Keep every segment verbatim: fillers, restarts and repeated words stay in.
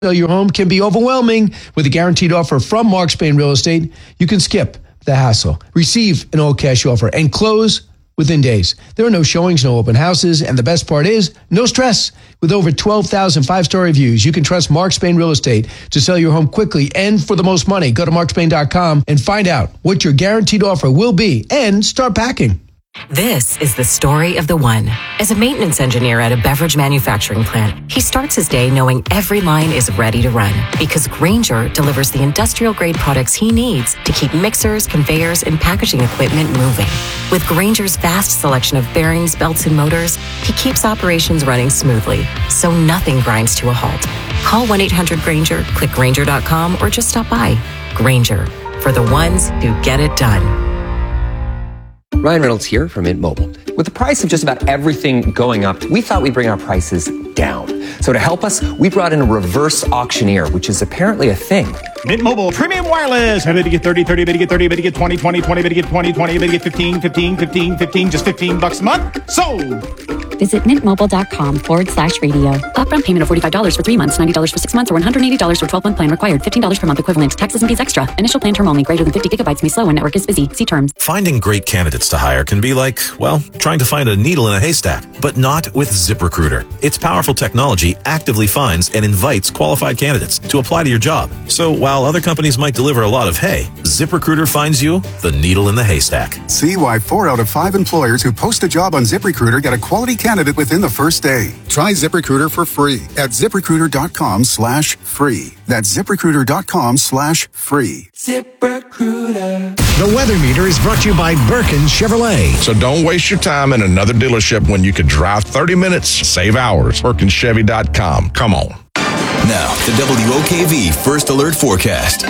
Your home can be overwhelming. With a guaranteed offer from Mark Spain Real Estate, you can skip the hassle, receive an all-cash offer, and close within days. There are no showings, no open houses, and the best part is, no stress. With over twelve thousand five-star reviews, you can trust Mark Spain Real Estate to sell your home quickly and for the most money. Go to mark spain dot com and find out what your guaranteed offer will be and start packing. This is the story of the one. As a maintenance engineer at a beverage manufacturing plant, he starts his day knowing every line is ready to run because Grainger delivers the industrial-grade products he needs to keep mixers, conveyors, and packaging equipment moving. With Grainger's vast selection of bearings, belts, and motors, he keeps operations running smoothly, so nothing grinds to a halt. Call one eight hundred Grainger, click Grainger dot com, or just stop by. Grainger, for the ones who get it done. Ryan Reynolds here from Mint Mobile. With the price of just about everything going up, we thought we'd bring our prices down. So to help us, we brought in a reverse auctioneer, which is apparently a thing. Mint Mobile Premium Wireless. How did you get thirty, thirty, bit to get thirty, bit to get twenty, twenty, twenty, bit to get twenty, twenty, bit to get fifteen, fifteen, fifteen, fifteen, just fifteen bucks a month? Sold! Visit mintmobile.com forward slash radio. Upfront payment of forty-five dollars for three months, ninety dollars for six months, or one hundred eighty dollars for twelve-month plan required. fifteen dollars per month equivalent. Taxes and fees extra. Initial plan term only. Greater than fifty gigabytes may slow when network is busy. See terms. Finding great candidates to hire can be like, well, trying to find a needle in a haystack, but not with ZipRecruiter. Its powerful technology actively finds and invites qualified candidates to apply to your job. So while other companies might deliver a lot of hay, ZipRecruiter finds you the needle in the haystack. See why four out of five employers who post a job on ZipRecruiter get a quality candidate within the first day. Try ZipRecruiter for free at ZipRecruiter.com slash free. That's ZipRecruiter.com slash free. ZipRecruiter. The Weather Meter is brought to you by Birkin Chevrolet. So don't waste your time in another dealership when you could drive thirty minutes, save hours. Birkin Chevy dot com. Come on. Now, the W O K V First Alert Forecast.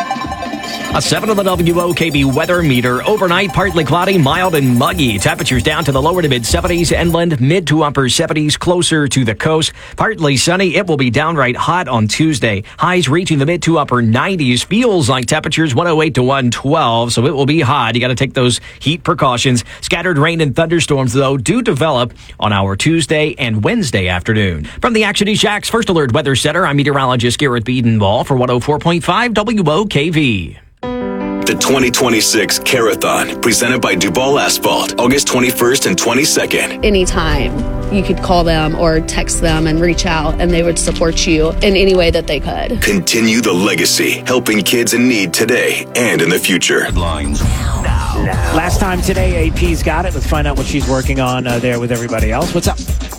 A seven on the W O K V weather meter. Overnight, partly cloudy, mild and muggy. Temperatures down to the lower to mid seventies. Inland, mid to upper seventies, closer to the coast. Partly sunny. It will be downright hot on Tuesday. Highs reaching the mid to upper nineties. Feels like temperatures one oh eight to one twelve, so it will be hot. You got to take those heat precautions. Scattered rain and thunderstorms, though, do develop on our Tuesday and Wednesday afternoon. From the Action East Shacks First Alert Weather Center, I'm meteorologist Garrett Beedenball for one oh four point five W O K V. The twenty twenty-six Carathon, presented by Duval Asphalt, August twenty-first and twenty-second. Anytime you could call them or text them and reach out, and they would support you in any way that they could. Continue the legacy, helping kids in need today and in the future. Headlines. Now. Now. Last time today, A P's got it. Let's find out what she's working on uh, there with everybody else. What's up?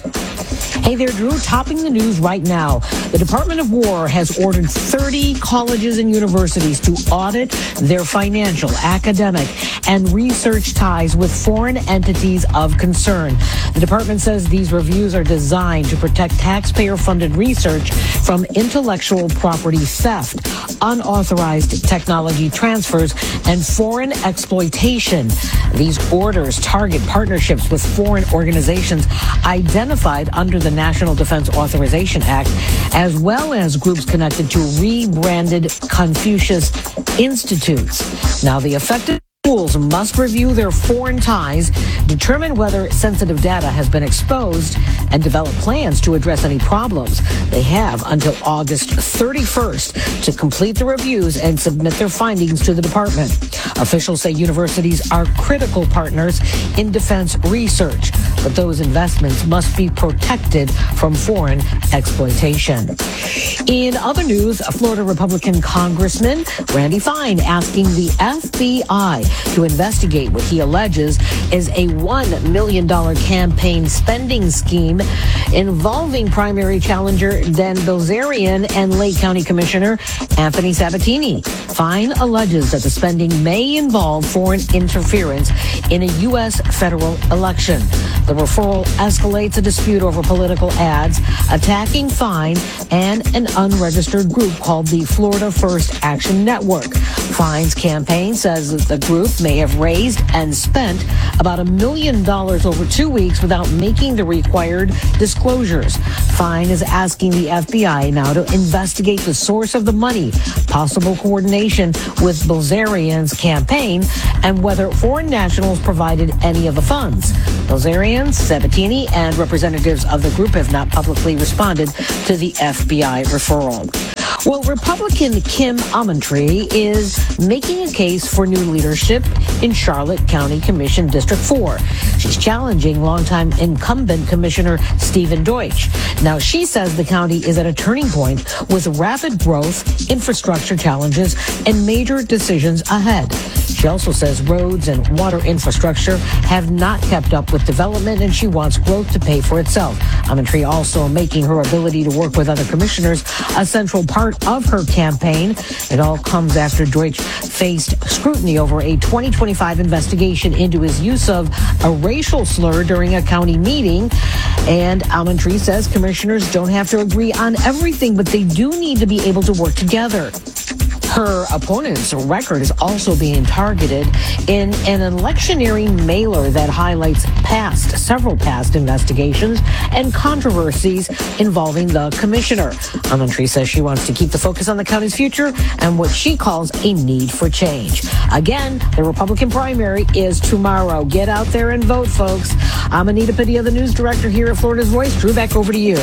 Hey there, Drew. Topping the news right now. The Department of War has ordered thirty colleges and universities to audit their financial, academic, and research ties with foreign entities of concern. The department says these reviews are designed to protect taxpayer-funded research from intellectual property theft, unauthorized technology transfers, and foreign exploitation. These orders target partnerships with foreign organizations identified under the National Defense Authorization Act, as well as groups connected to rebranded Confucius Institutes. Now, the affected schools must review their foreign ties, determine whether sensitive data has been exposed, and develop plans to address any problems. They have until August thirty-first to complete the reviews and submit their findings to the department. Officials say universities are critical partners in defense research, but those investments must be protected from foreign exploitation. In other news, a Florida Republican Congressman Randy Fine asking the F B I to investigate what he alleges is a one million dollars campaign spending scheme involving primary challenger Dan Bilzerian and Lake County Commissioner Anthony Sabatini. Fine alleges that the spending may involve foreign interference in a U S federal election. The referral escalates a dispute over political ads attacking Fine and an unregistered group called the Florida First Action Network. Fine's campaign says that the group group may have raised and spent about a million dollars over two weeks without making the required disclosures. Fine is asking the F B I now to investigate the source of the money, possible coordination with Bilzerian's campaign, and whether foreign nationals provided any of the funds. Bilzerian, Sabatini, and representatives of the group have not publicly responded to the F B I referral. Well, Republican Kim Amentry is making a case for new leadership in Charlotte County Commission District four. She's challenging longtime incumbent Commissioner Stephen Deutsch. Now, she says the county is at a turning point with rapid growth, infrastructure challenges, and major decisions ahead. She also says roads and water infrastructure have not kept up with development, and she wants growth to pay for itself. Amentry also making her ability to work with other commissioners a central part of her campaign. It all comes after Deutsch faced scrutiny over a twenty twenty-five investigation into his use of a racial slur during a county meeting. And Amentry says commissioners don't have to agree on everything, but they do need to be able to work together. Her opponent's record is also being targeted in an electioneering mailer that highlights past, several past investigations and controversies involving the commissioner. Amentry says she wants to keep the focus on the county's future and what she calls a need for change. Again, the Republican primary is tomorrow. Get out there and vote, folks. I'm Anita Padilla, the news director here at Florida's Voice. Drew, back over to you.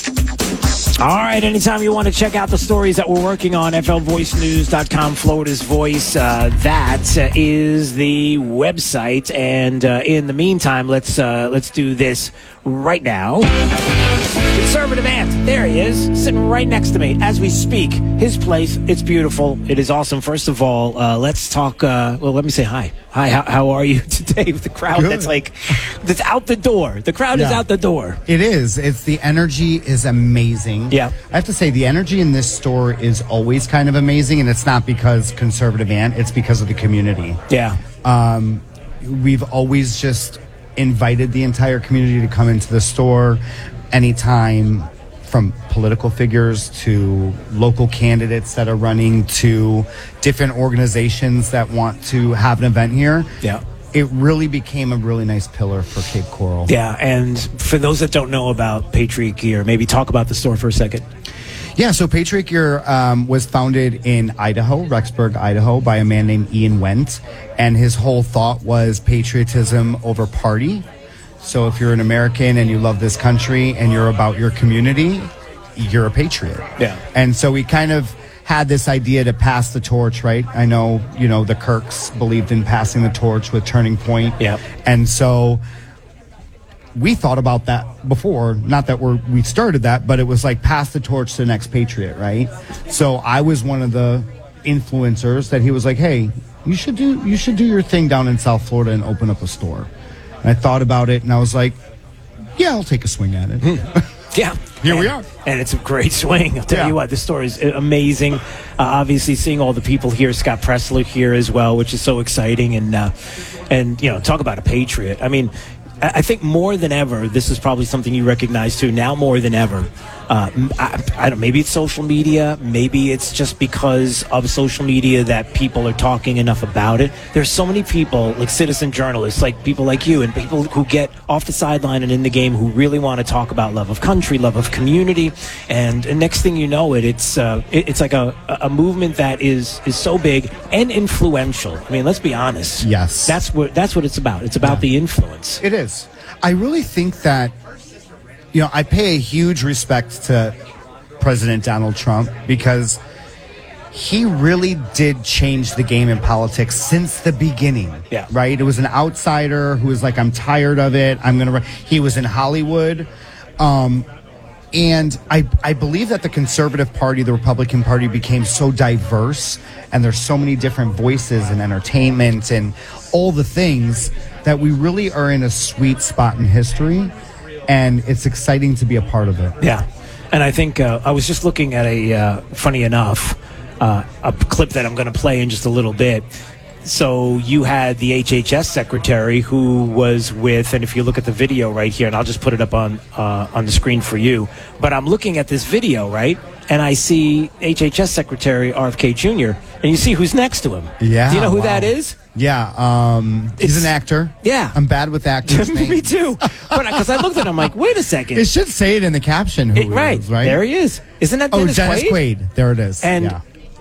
All right, anytime you want to check out the stories that we're working on, F L voice news dot com, Florida's Voice, uh, that uh, is the website. And uh, in the meantime, let's uh, let's do this right now. Conservative Ant, there he is, sitting right next to me as we speak. His place, it's beautiful. It is awesome. First of all, uh, let's talk, uh, well, let me say hi. Hi, how, how are you today with the crowd Good. that's like, that's out the door. The crowd yeah. is out the door. It is. It's the energy is amazing. Yeah. I have to say, the energy in this store is always kind of amazing, and it's not because Conservative Ant, it's because of the community. Yeah. Um, we've always just invited the entire community to come into the store anytime, from political figures to local candidates that are running to different organizations that want to have an event here. Yeah. It really became a really nice pillar for Cape Coral. Yeah, and for those that don't know about Patriot Gear, maybe talk about the store for a second. Yeah, so Patriot Gear um, was founded in Idaho, Rexburg, Idaho, by a man named Ian Wendt, and his whole thought was patriotism over party. So if you're an American and you love this country and you're about your community, you're a patriot. Yeah. And so we kind of had this idea to pass the torch, right? I know, you know, the Kirks believed in passing the torch with Turning Point. Yeah. And so we thought about that before. Not that we're, we started that, but it was like pass the torch to the next patriot, right? So I was one of the influencers that he was like, hey, you should do you should do your thing down in South Florida and open up a store. And I thought about it, and I was like, yeah, I'll take a swing at it. Yeah. Here and, we are. And it's a great swing. I'll tell Yeah. you what, this store is amazing. Uh, obviously, seeing all the people here, Scott Pressler here as well, which is so exciting. And, uh, and you know, talk about a patriot. I mean, I, I think more than ever, this is probably something you recognize too, now more than ever. Uh, I, I don't. Maybe it's social media. Maybe it's just because of social media that people are talking enough about it. There's so many people, like citizen journalists, like people like you, and people who get off the sideline and in the game who really want to talk about love of country, love of community, and, and next thing you know, it it's uh, it, it's like a a movement that is is so big and influential. I mean, let's be honest. Yes, that's what that's what it's about. It's about yeah. the influence. It is. I really think that. You know, I pay a huge respect to President Donald Trump because he really did change the game in politics since the beginning. Yeah. Right? It was an outsider who was like, I'm tired of it. I'm going to... He was in Hollywood. Um, and I, I believe that the Conservative Party, the Republican Party, became so diverse, and there's so many different voices and entertainment and all the things that we really are in a sweet spot in history. And it's exciting to be a part of it. Yeah. And I think uh, I was just looking at a, uh, funny enough, uh, a clip that I'm going to play in just a little bit. So you had the H H S secretary who was with, and if you look at the video right here, and I'll just put it up on uh, on the screen for you, but I'm looking at this video, right? And I see H H S Secretary R F K Junior, and you see who's next to him. Yeah. Do you know who wow. that is? Yeah, um, he's an actor. Yeah. I'm bad with actors' names. Me too. But because I looked at him, I'm like, wait a second. It should say it in the caption who It- he right. is, right? There he is. Isn't that Oh, Dennis, Dennis Quaid? Quaid. There it is. And yeah.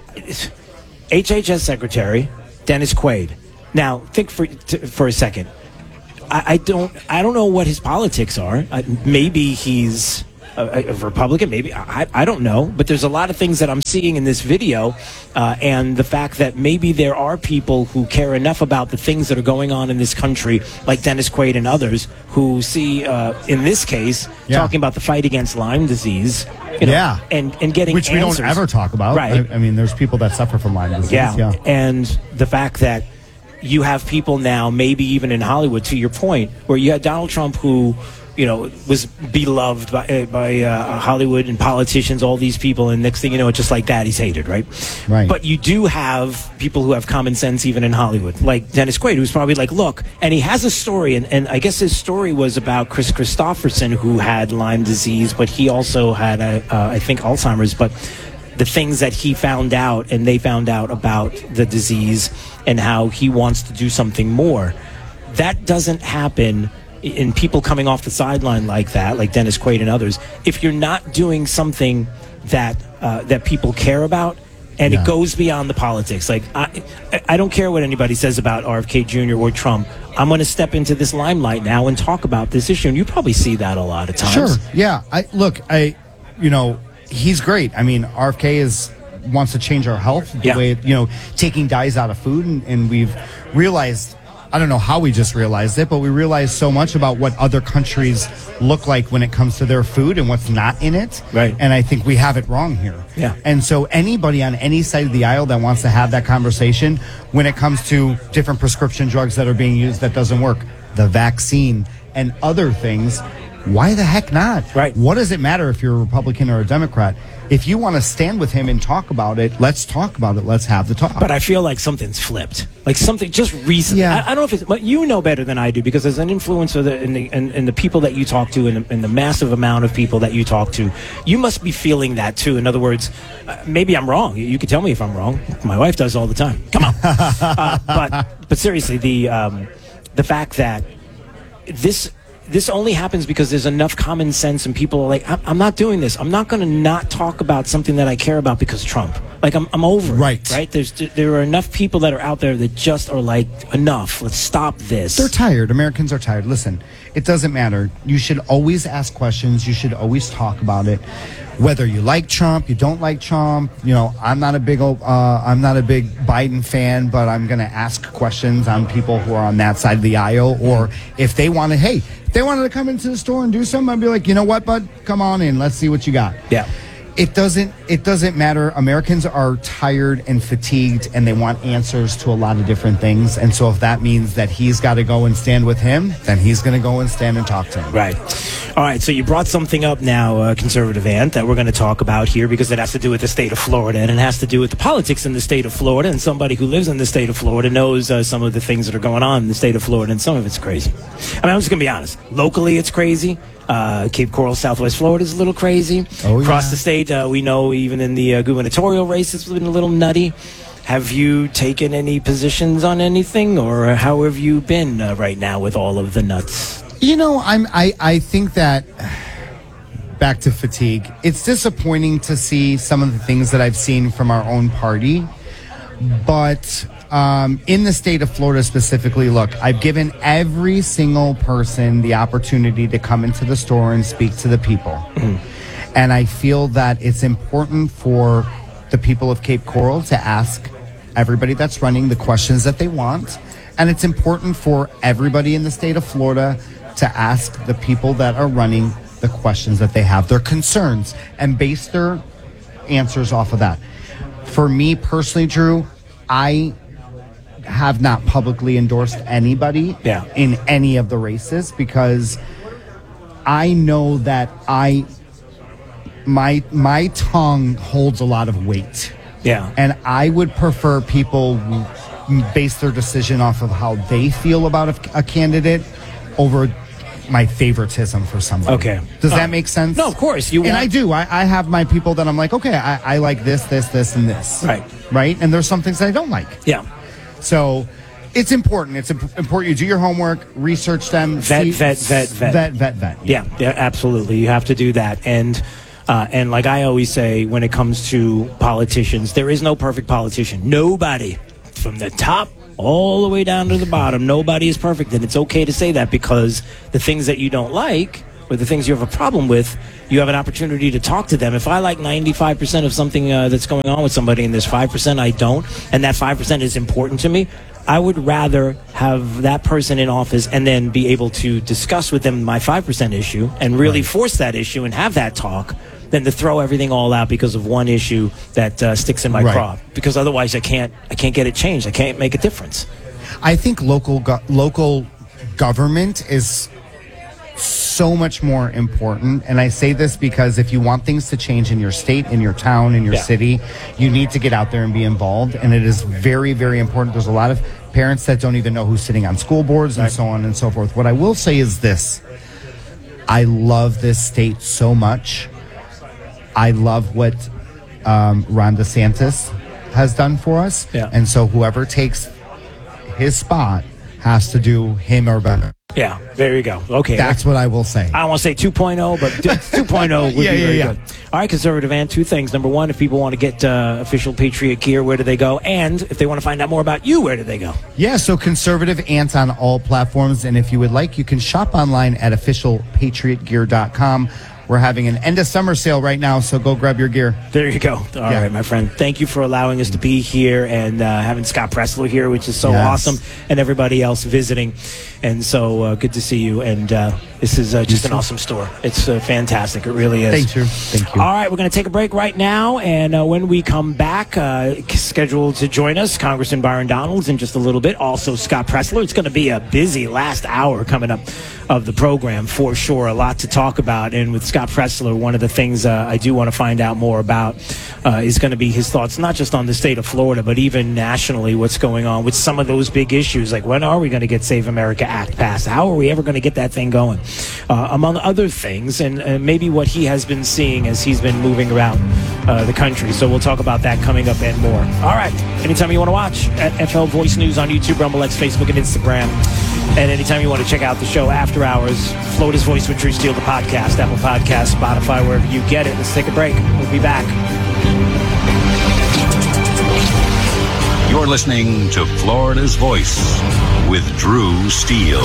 H H S Secretary Dennis Quaid. Now, think for t- for a second. I, I don't I don't know what his politics are. Uh, maybe he's a, a Republican. Maybe I, I don't know. But there's a lot of things that I'm seeing in this video, uh, and the fact that maybe there are people who care enough about the things that are going on in this country, like Dennis Quaid and others, who see uh, in this case Yeah. talking about the fight against Lyme disease. You know, Yeah. and and getting Which we answers. don't ever talk about. Right. I, I mean, there's people that suffer from Lyme disease. Yeah. Yeah. And the fact that you have people now, maybe even in Hollywood, to your point, where you had Donald Trump who, you know, was beloved by, uh, by uh, Hollywood and politicians, all these people, and next thing you know, just like that, he's hated, right? Right. But you do have people who have common sense even in Hollywood, like Dennis Quaid, who's probably like, look, and he has a story, and, and I guess his story was about Chris Christopherson, who had Lyme disease, but he also had, a, uh, I think, Alzheimer's, but the things that he found out and they found out about the disease and how he wants to do something more. That doesn't happen in people coming off the sideline like that, like Dennis Quaid and others, if you're not doing something that uh, that people care about and Yeah. it goes beyond the politics. Like, I, I don't care what anybody says about R F K Junior or Trump. I'm going to step into this limelight now and talk about this issue. And you probably see that a lot of times. Sure. Yeah. I look. I, you know, he's great. I mean, R F K is wants to change our health. The Yeah. way, you know, taking dyes out of food, and, and we've realized. I don't know how we just realized it, but we realized so much about what other countries look like when it comes to their food and what's not in it. Right. And I think we have it wrong here. Yeah. And so anybody on any side of the aisle that wants to have that conversation when it comes to different prescription drugs that are being used that doesn't work, the vaccine and other things, why the heck not? Right. What does it matter if you're a Republican or a Democrat? If you want to stand with him and talk about it, let's talk about it. Let's have the talk. But I feel like something's flipped. Like something just recently. Yeah. I, I don't know if it's, but you know better than I do because as an influencer the, and, the, and, and the people that you talk to and the, and the massive amount of people that you talk to, you must be feeling that too. In other words, uh, maybe I'm wrong. You, you can tell me if I'm wrong. My wife does all the time. Come on. uh, but but seriously, the um, the fact that this. This only happens because there's enough common sense and people are like, I'm, I'm not doing this. I'm not going to not talk about something that I care about because Trump. Like, I'm, I'm over it, Right. Right? There's, there are enough people that are out there that just are like, enough. Let's stop this. They're tired. Americans are tired. Listen, it doesn't matter. You should always ask questions. You should always talk about it. Whether you like Trump, you don't like Trump. You know, I'm not a big, uh, I'm not a big Biden fan, but I'm going to ask questions on people who are on that side of the aisle. Or if they want to, hey, if they wanted to come into the store and do something, I'd be like, you know what, bud, come on in. Let's see what you got. Yeah. It doesn't. It doesn't matter. Americans are tired and fatigued, and they want answers to a lot of different things. And so, if that means that he's got to go and stand with him, then he's going to go and stand and talk to him. Right. All right. So you brought something up now, uh, Conservative Ant, that we're going to talk about here because it has to do with the state of Florida and it has to do with the politics in the state of Florida. And somebody who lives in the state of Florida knows uh, some of the things that are going on in the state of Florida, and some of it's crazy. I mean, I'm just going to be honest. Locally, it's crazy. Uh, Cape Coral, Southwest Florida is a little crazy. Oh, Across yeah. the state, uh, we know even in the uh, gubernatorial race, it's been a little nutty. Have you taken any positions on anything, or how have you been uh, right now with all of the nuts? You know, I'm. I. I think that back to fatigue. It's disappointing to see some of the things that I've seen from our own party, but um, in the state of Florida specifically, look, I've given every single person the opportunity to come into the store and speak to the people, mm-hmm. and I feel that it's important for the people of Cape Coral to ask everybody that's running the questions that they want, and it's important for everybody in the state of Florida to ask the people that are running the questions that they have, their concerns, and base their answers off of that. For me personally, Drew, I have not publicly endorsed anybody Yeah. in any of the races because I know that I my my tongue holds a lot of weight. Yeah. And I would prefer people base their decision off of how they feel about a, a candidate over my favoritism for somebody. Okay. Does Uh, that make sense? No, of course. You and want- I do. I, I have my people that I'm like, okay, I, I like this, this, this, and this. Right. Right? And there's some things that I don't like. Yeah. So It's important. It's imp- important. You do your homework, research them. Vet, see, vet, vet, vet. Vet, vet, vet. Yeah, yeah, absolutely. You have to do that. And uh, and like I always say, when it comes to politicians, there is no perfect politician. Nobody, from the top all the way down to the bottom, nobody is perfect. And it's okay to say that, because the things that you don't like or the things you have a problem with, you have an opportunity to talk to them. If I like ninety-five percent of something uh, that's going on with somebody and there's five percent I don't, and that five percent is important to me, I would rather have that person in office and then be able to discuss with them my five percent issue and really right. force that issue and have that talk than to throw everything all out because of one issue that uh, sticks in my right. craw. Because otherwise I can't I can't get it changed. I can't make a difference. I think local go- local government is so much more important, and I say this because if you want things to change in your state, in your town, in your yeah. city, you need to get out there and be involved, and it is very, very important. There's a lot of parents that don't even know who's sitting on school boards and right. so on and so forth. What I will say is this: I love this state so much. I love what um, Ron DeSantis has done for us, yeah. and so whoever takes his spot has to do him or better. Yeah, there you go. Okay. That's what I will say. I don't want to say two point oh, but two point oh would yeah, be yeah, very yeah. good. All right, Conservative Ant, two things. Number one, if people want to get uh, official Patriot gear, where do they go? And if they want to find out more about you, where do they go? Yeah, so Conservative Ant on all platforms. And if you would like, you can shop online at official patriot gear dot com. We're having an end of summer sale right now, so go grab your gear. There you go. All yeah. right, my friend. Thank you for allowing us to be here and uh, having Scott Presler here, which is so yes. awesome, and everybody else visiting. And so uh, good to see you. And uh, this is uh, just an awesome store. It's uh, fantastic. It really is. Thank you. Thank you. All right, we're going to take a break right now. And uh, when we come back, uh, scheduled to join us, Congressman Byron Donalds in just a little bit. Also, Scott Presler. It's going to be a busy last hour coming up of the program for sure. A lot to talk about. And with Scott Presler, one of the things uh, I do want to find out more about uh, is going to be his thoughts, not just on the state of Florida, but even nationally, what's going on with some of those big issues. Like, when are we going to get Save America Act passed? How are we ever going to get that thing going? Uh, among other things, and uh, maybe what he has been seeing as he's been moving around uh, the country. So we'll talk about that coming up and more. All right. Anytime you want to watch at F L Voice News on YouTube, Rumble X, Facebook, and Instagram. And anytime you want to check out the show after hours, Florida's Voice with Drew Steele, the podcast, Apple Podcasts, Spotify, wherever you get it. Let's take a break. We'll be back. You're listening to Florida's Voice with Drew Steele.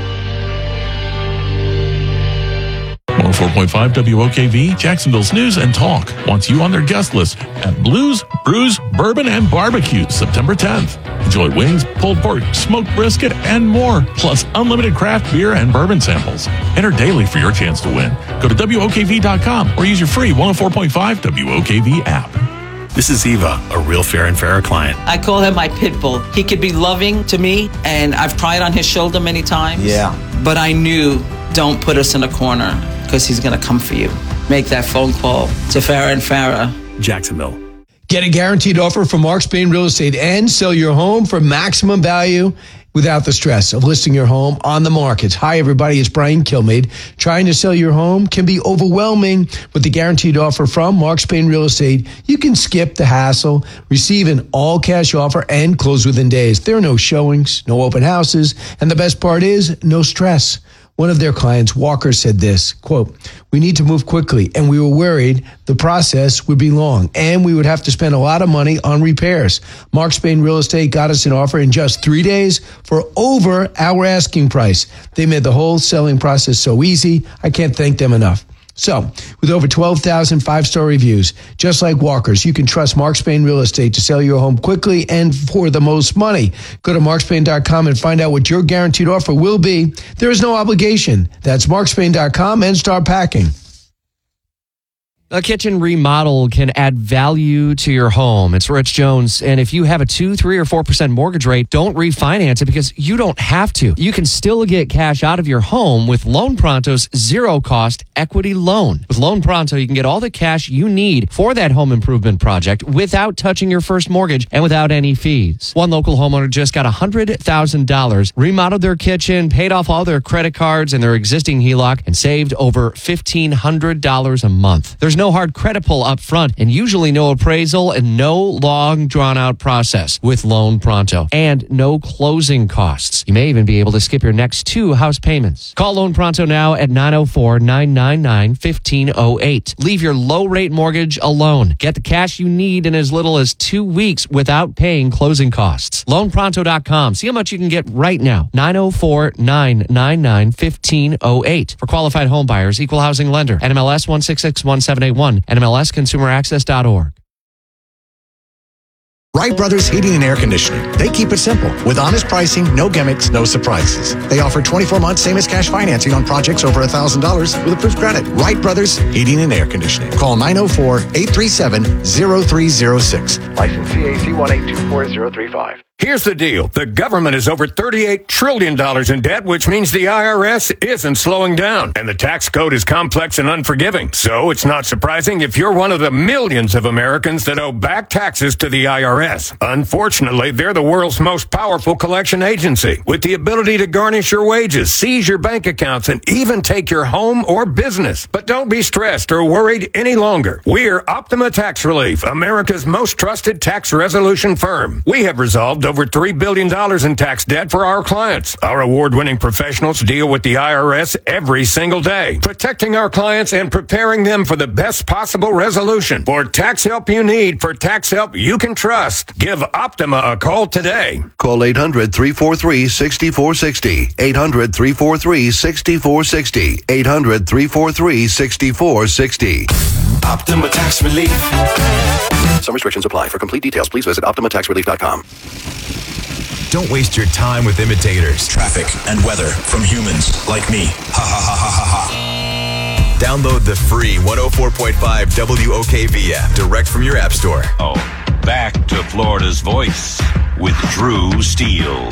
one oh four point five W O K V, Jacksonville's News and Talk, wants you on their guest list at Blues, Brews, Bourbon, and Barbecue, September tenth. Enjoy wings, pulled pork, smoked brisket, and more, plus unlimited craft beer and bourbon samples. Enter daily for your chance to win. Go to W O K V dot com or use your free one oh four point five W O K V app. This is Eva, a real Fair and Fairer client. I call him my pit bull. He could be loving to me, and I've cried on his shoulder many times. Yeah. But I knew, don't put us in a corner, because he's going to come for you. Make that phone call to Farrah and Farrah. Jacksonville. Get a guaranteed offer from Mark Spain Real Estate and sell your home for maximum value without the stress of listing your home on the market. Hi, everybody. It's Brian Kilmeade. Trying to sell your home can be overwhelming. With the guaranteed offer from Mark Spain Real Estate, you can skip the hassle, receive an all-cash offer, and close within days. There are no showings, no open houses, and the best part is no stress. One of their clients, Walker, said this, quote, "We need to move quickly, and we were worried the process would be long, and we would have to spend a lot of money on repairs. Mark Spain Real Estate got us an offer in just three days for over our asking price. They made the whole selling process so easy. I can't thank them enough." So, with over twelve thousand five-star reviews, just like Walker's, you can trust Mark Spain Real Estate to sell your home quickly and for the most money. Go to mark spain dot com and find out what your guaranteed offer will be. There is no obligation. That's mark spain dot com and start packing. A kitchen remodel can add value to your home. It's Rich Jones. And if you have a two, three, or four percent mortgage rate, don't refinance it because you don't have to. You can still get cash out of your home with Loan Pronto's zero-cost equity loan. With Loan Pronto, you can get all the cash you need for that home improvement project without touching your first mortgage and without any fees. One local homeowner just got one hundred thousand dollars, remodeled their kitchen, paid off all their credit cards and their existing H E L O C, and saved over fifteen hundred dollars a month. There's no hard credit pull up front and usually no appraisal and no long drawn-out process with Loan Pronto and no closing costs. You may even be able to skip your next two house payments. Call Loan Pronto now at nine oh four, nine nine nine, one five oh eight. Leave your low-rate mortgage alone. Get the cash you need in as little as two weeks without paying closing costs. loan pronto dot com. See how much you can get right now. nine oh four, nine nine nine, one five oh eight. For qualified home buyers, equal housing lender. N M L S one six six one seven eight one. N M L S consumer access dot org. Wright Brothers Heating and Air Conditioning. They keep it simple. With honest pricing, no gimmicks, no surprises. They offer twenty-four months same as cash financing on projects over one thousand dollars with approved credit. Wright Brothers Heating and Air Conditioning. Call nine oh four, eight three seven, oh three oh six. License C A C one eight two four zero three five. Here's the deal. The government is over thirty-eight trillion dollars in debt, which means the I R S isn't slowing down. And the tax code is complex and unforgiving. So it's not surprising if you're one of the millions of Americans that owe back taxes to the I R S. Unfortunately, they're the world's most powerful collection agency, with the ability to garnish your wages, seize your bank accounts, and even take your home or business. But don't be stressed or worried any longer. We're Optima Tax Relief, America's most trusted tax resolution firm. We have resolved over three billion dollars in tax debt for our clients. Our award-winning professionals deal with the I R S every single day, protecting our clients and preparing them for the best possible resolution. For tax help you need, for tax help you can trust, give Optima a call today. Call eight hundred, three four three, six four six zero. eight hundred, three four three, six four six zero. eight hundred, three four three, six four six zero. Optima Tax Relief. Some restrictions apply. For complete details, please visit optima tax relief dot com. Don't waste your time with imitators. Traffic and weather from humans like me. Ha ha ha ha ha ha. Download the free one oh four point five W O K V app direct from your app store. Oh, back to Florida's Voice with Drew Steele.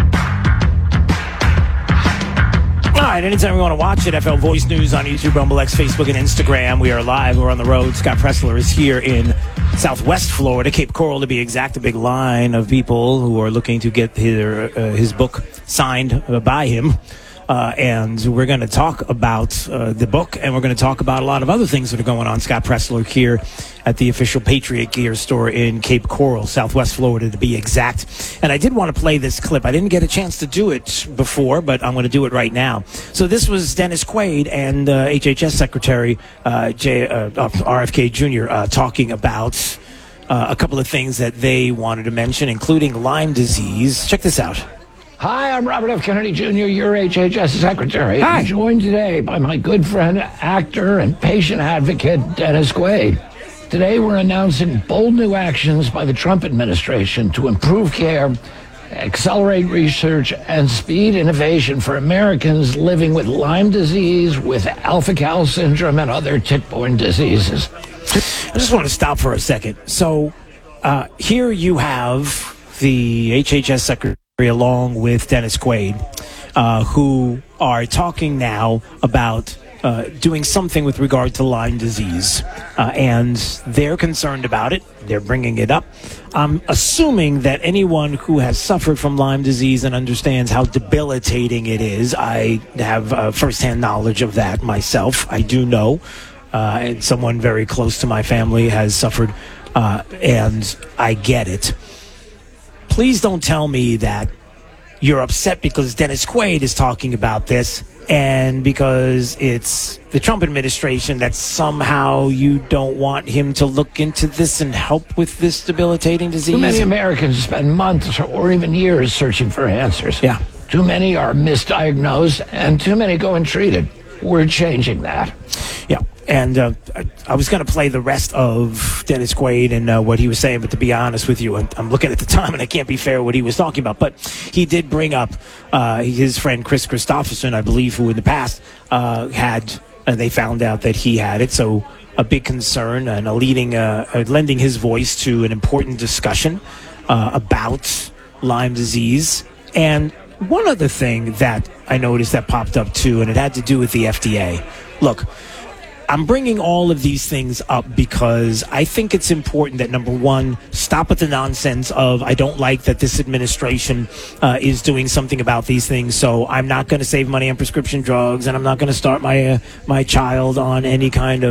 All right, anytime we want to watch it, F L Voice News on YouTube, Rumble X, Facebook, and Instagram. We are live. We're on the road. Scott Pressler is here in Southwest Florida, Cape Coral to be exact. A big line of people who are looking to get his, uh, his book signed by him. Uh, and we're going to talk about uh, the book, and we're going to talk about a lot of other things that are going on. Scott Pressler here at the official Patriot Gear store in Cape Coral, Southwest Florida to be exact. And I did want to play this clip. I didn't get a chance to do it before, but I'm going to do it right now. So this was Dennis Quaid and uh, H H S Secretary uh, J, uh, R F K Junior uh, talking about uh, a couple of things that they wanted to mention, including Lyme disease. Check this out. Hi, I'm Robert F. Kennedy Junior, your H H S Secretary. Hi. I'm joined today by my good friend, actor, and patient advocate, Dennis Quaid. Today, we're announcing bold new actions by the Trump administration to improve care, accelerate research, and speed innovation for Americans living with Lyme disease, with alpha-gal syndrome, and other tick-borne diseases. I just want to stop for a second. So uh, here you have the H H S Secretary along with Dennis Quaid, uh, who are talking now about uh, doing something with regard to Lyme disease. Uh, and they're concerned about it. They're bringing it up. I'm assuming that anyone who has suffered from Lyme disease and understands how debilitating it is, I have uh, firsthand knowledge of that myself. I do know. Uh, and someone very close to my family has suffered, uh, and I get it. Please don't tell me that you're upset because Dennis Quaid is talking about this and because it's the Trump administration that somehow you don't want him to look into this and help with this debilitating disease. Too many Americans spend months or even years searching for answers. Yeah. Too many are misdiagnosed and too many go untreated. We're changing that. Yeah. And uh, I was going to play the rest of Dennis Quaid and uh, what he was saying, but to be honest with you, I'm looking at the time and I can't be fair what he was talking about. But he did bring up uh, his friend Chris Christopherson, I believe, who in the past uh, had, and they found out that he had it. So a big concern and a leading, uh, uh, lending his voice to an important discussion uh, about Lyme disease. And one other thing that I noticed that popped up too, and it had to do with the F D A. Look, I'm bringing all of these things up because I think it's important that, number one, stop with the nonsense of I don't like that this administration uh, is doing something about these things, so I'm not going to save money on prescription drugs, and I'm not going to start my uh, my child on any kind of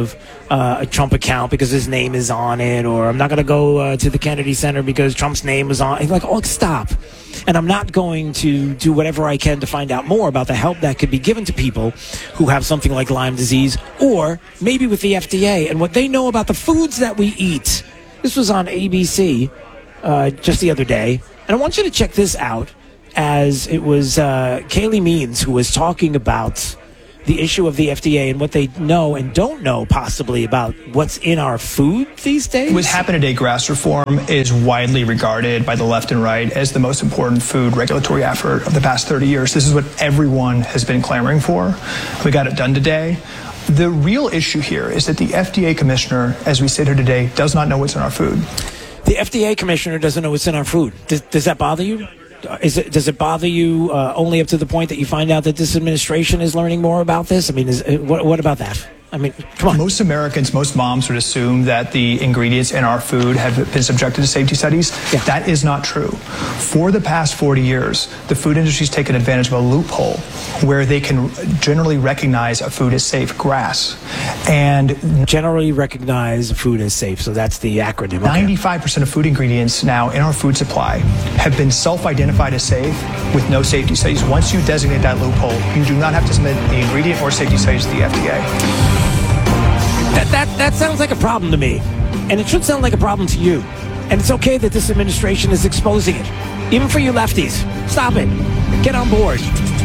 uh, a Trump account because his name is on it, or I'm not going to go uh, to the Kennedy Center because Trump's name was on it. Like, oh, stop. And I'm not going to do whatever I can to find out more about the help that could be given to people who have something like Lyme disease, or maybe with the F D A and what they know about the foods that we eat. This was on A B C uh, just the other day. And I want you to check this out, as it was uh, Kaylee Means who was talking about the issue of the F D A and what they know and don't know possibly about what's in our food these days. What happened today, grass reform is widely regarded by the left and right as the most important food regulatory effort of the past thirty years. This is what everyone has been clamoring for. We got it done today. The real issue here is that the F D A commissioner, as we sit here today, does not know what's in our food. The F D A commissioner doesn't know what's in our food. Does, does that bother you? Is it, does it bother you uh, only up to the point that you find out that this administration is learning more about this? I mean, is, what, what about that? I mean, come on. Most Americans, most moms would assume that the ingredients in our food have been subjected to safety studies. Yeah. That is not true. For the past forty years, the food industry's taken advantage of a loophole where they can generally recognize a food as safe, grass. And generally recognize a food as safe. So that's the acronym. Okay. ninety-five percent of food ingredients now in our food supply have been self-identified as safe with no safety studies. Once you designate that loophole, you do not have to submit the ingredient or safety studies to the F D A. That, that that sounds like a problem to me, and it should sound like a problem to you. And it's okay that this administration is exposing it, even for you lefties. Stop it. Get on board.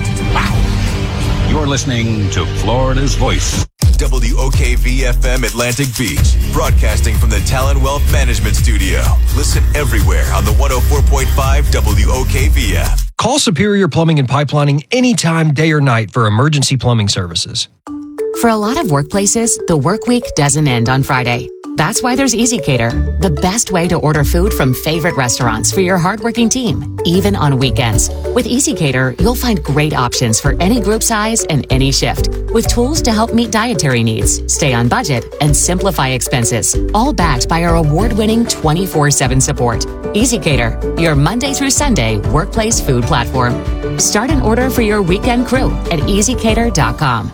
Wow. You're listening to Florida's Voice. W O K V F M Atlantic Beach, broadcasting from the Talon Wealth Management Studio. Listen everywhere on the one oh four point five W O K V app. Call Superior Plumbing and Pipelining anytime, day or night, for emergency plumbing services. For a lot of workplaces, the work week doesn't end on Friday. That's why there's EasyCater, the best way to order food from favorite restaurants for your hardworking team, even on weekends. With EasyCater, you'll find great options for any group size and any shift, with tools to help meet dietary needs, stay on budget, and simplify expenses, all backed by our award-winning twenty-four seven support. EasyCater, your Monday through Sunday workplace food platform. Start an order for your weekend crew at easy cater dot com.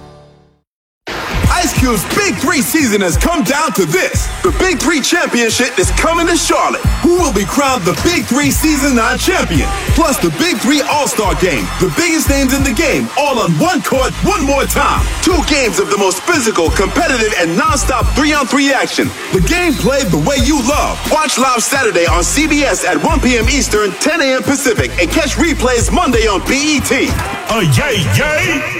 Ice Cube's Big Three season has come down to this. The Big Three Championship is coming to Charlotte. Who will be crowned the Big Three Season nine champion? Plus the Big Three All-Star Game. The biggest names in the game, all on one court, one more time. Two games of the most physical, competitive, and non-stop three-on-three action. The game played the way you love. Watch live Saturday on C B S at one p.m. Eastern, ten a.m. Pacific, and catch replays Monday on B E T. Oh, yay, yay!